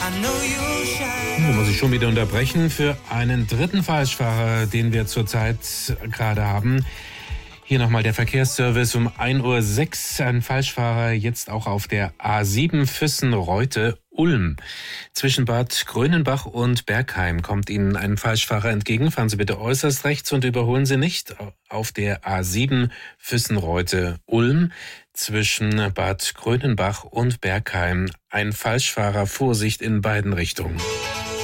Da muss ich schon wieder unterbrechen für einen dritten Falschfahrer, den wir zurzeit gerade haben. Hier nochmal der Verkehrsservice um 1:06 Uhr. Ein Falschfahrer jetzt auch auf der A7 Füssen-Reute-Ulm. Zwischen Bad Grönenbach und Bergheim kommt Ihnen ein Falschfahrer entgegen. Fahren Sie bitte äußerst rechts und überholen Sie nicht. Auf der A7 Füssen-Reute-Ulm zwischen Bad Grönenbach und Bergheim ein Falschfahrer. Vorsicht in beiden Richtungen.